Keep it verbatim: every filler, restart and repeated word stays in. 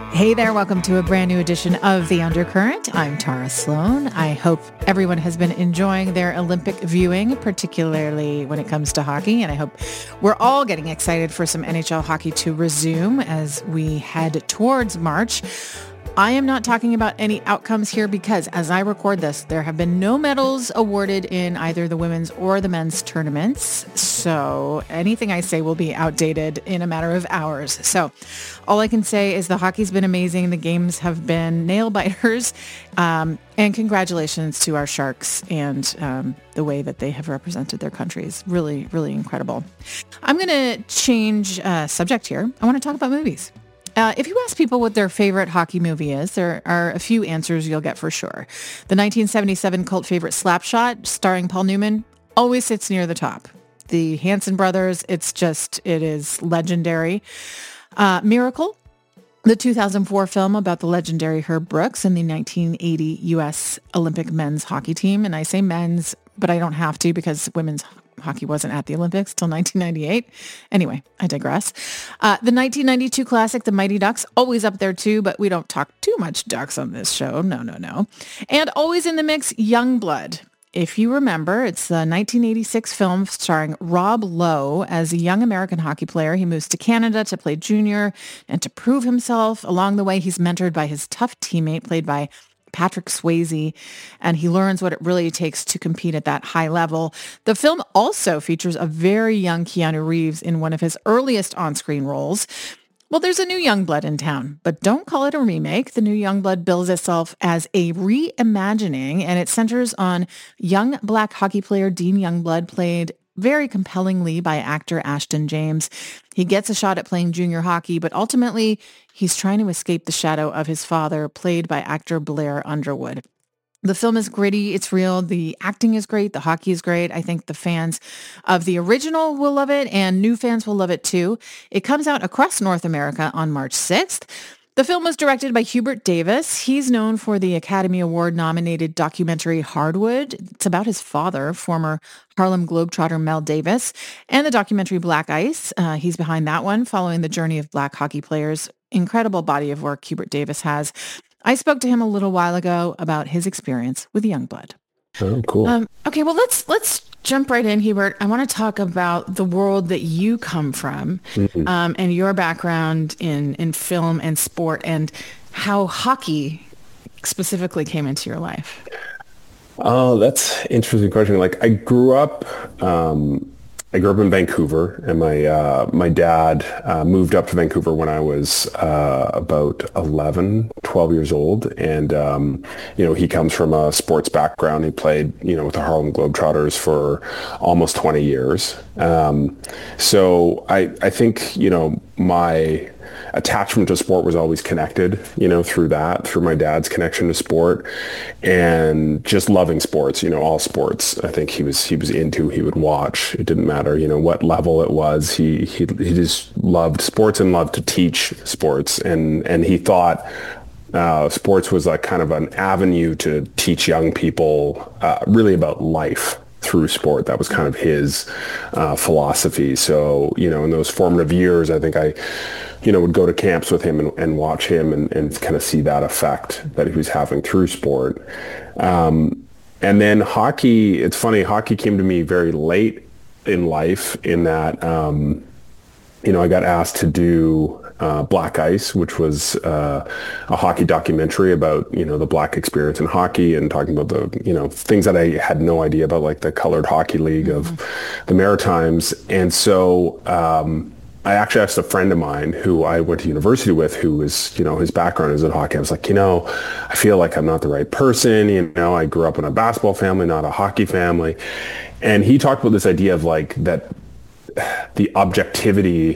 Hey there, welcome to a brand new edition of The Undercurrent. I'm Tara Sloan. I hope everyone has been enjoying their Olympic viewing, particularly when it comes to hockey. And I hope we're all getting excited for some N H L hockey to resume as we head towards March. I am not talking about any outcomes here because as I record this, there have been no medals awarded in either the women's or the men's tournaments. So anything I say will be outdated in a matter of hours. So all I can say is the hockey's been amazing. The games have been nail biters. Um, and congratulations to our Sharks and um, the way that they have represented their countries. Really, really incredible. I'm going to change uh, subject here. I want to talk about movies. Uh, if you ask people what their favorite hockey movie is, there are a few answers you'll get for sure. The nineteen seventy-seven cult favorite Slapshot, starring Paul Newman, always sits near the top. The Hanson brothers, it's just, it is legendary. Uh, Miracle, the two thousand four film about the legendary Herb Brooks and the nineteen eighty U S Olympic men's hockey team. And I say men's, but I don't have to because women's hockey wasn't at the Olympics till nineteen ninety-eight. Anyway, I digress. Uh, the nineteen ninety-two classic, The Mighty Ducks, always up there too, but we don't talk too much Ducks on this show. No, no, no. And always in the mix, Youngblood. If you remember, it's the nineteen eighty-six film starring Rob Lowe as a young American hockey player. He moves to Canada to play junior and to prove himself. Along the way, he's mentored by his tough teammate played by Patrick Swayze, and he learns what it really takes to compete at that high level. The film also features a very young Keanu Reeves in one of his earliest on-screen roles. Well, there's a new Youngblood in town, but don't call it a remake. The new Youngblood bills itself as a reimagining, and it centers on young black hockey player Dean Youngblood, played very compellingly by actor Ashton James. He gets a shot at playing junior hockey, but ultimately he's trying to escape the shadow of his father, played by actor Blair Underwood. The film is gritty. It's real. The acting is great. The hockey is great. I think the fans of the original will love it, and new fans will love it too. It comes out across North America on March sixth. The film was directed by Hubert Davis. He's known for the Academy Award-nominated documentary Hardwood. It's about his father, former Harlem Globetrotter Mel Davis, and the documentary Black Ice. Uh, he's behind that one, following the journey of black hockey players. Incredible body of work Hubert Davis has. I spoke to him a little while ago about his experience with Youngblood. Oh, cool. Um, okay, well, let's let's jump right in, Hubert. I want to talk about the world that you come from, mm-hmm. um, and your background in, in film and sport, and how hockey specifically came into your life. Oh, that's an interesting question. Like, I grew up, um, I grew up in Vancouver, and my uh, my dad uh, moved up to Vancouver when I was uh, about eleven, twelve years old. And, um, you know, he comes from a sports background. He played, you know, with the Harlem Globetrotters for almost twenty years. Um, so I, I think, you know, my attachment to sport was always connected, you know, through that, through my dad's connection to sport, and just loving sports, you know, all sports. I think he was, he was into, he would watch. It didn't matter, you know, what level it was. He, he, he just loved sports and loved to teach sports. And, and he thought, uh, sports was like kind of an avenue to teach young people, uh, really about life through sport. That was kind of his, uh, philosophy. So, you know, in those formative years, I think I, you know, would go to camps with him and, and watch him and, and kind of see that effect that he was having through sport. Um, and then hockey, it's funny, hockey came to me very late in life in that, um, you know, I got asked to do uh, Black Ice, which was uh, a hockey documentary about, you know, the black experience in hockey and talking about the, you know, things that I had no idea about, like the Colored Hockey League mm-hmm. of the Maritimes. And so, um, I actually asked a friend of mine who I went to university with, who was, you know, his background is in hockey. I was like, you know, I feel like I'm not the right person. You know, I grew up in a basketball family, not a hockey family. And he talked about this idea of like that the objectivity